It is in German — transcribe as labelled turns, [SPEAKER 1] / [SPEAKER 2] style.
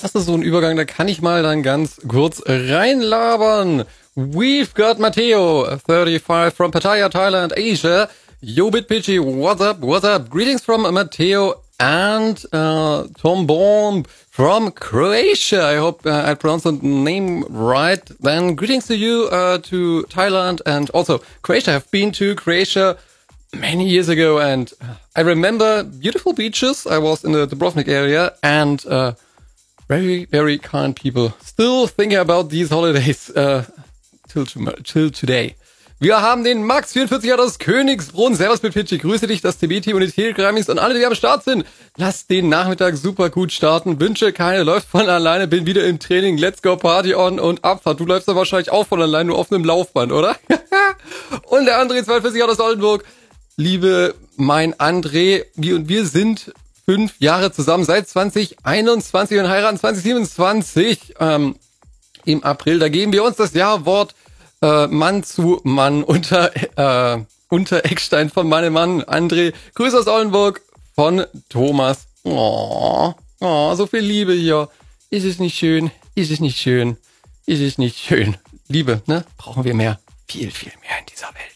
[SPEAKER 1] Das ist so ein Übergang, da kann ich mal dann ganz kurz reinlabern. We've got Matteo, 35 from Pattaya, Thailand, Asia. Yo, BitPitchy, what's up, what's up? Greetings from Matteo and Tom Bomb from Croatia. I hope I pronounced the name right. Then greetings to you, to Thailand and also Croatia. I've been to Croatia many years ago and I remember beautiful beaches. I was in the Dubrovnik area and very, very kind people. Still thinking about these holidays till today. Wir haben den Max 44 aus Königsbrunn. Servus BitPitchy, grüße dich, das TB-Team und die Telegramis und alle, die am Start sind. Lasst den Nachmittag super gut starten. Wünsche keine, läuft von alleine, bin wieder im Training. Let's go, Party on und Abfahrt. Du läufst da wahrscheinlich auch von alleine, nur auf einem Laufband, oder? Und der André 42 aus Oldenburg. Liebe mein André, wir sind 5 Jahre zusammen, seit 2021 und heiraten 2027 im April. Da geben wir uns das Jawort Mann zu Mann unter Eckstein von meinem Mann André. Grüße aus Oldenburg von Thomas. Oh, so viel Liebe hier. Ist es nicht schön? Ist es nicht schön? Ist es nicht schön? Liebe, ne? Brauchen wir mehr. Viel, viel mehr in dieser Welt.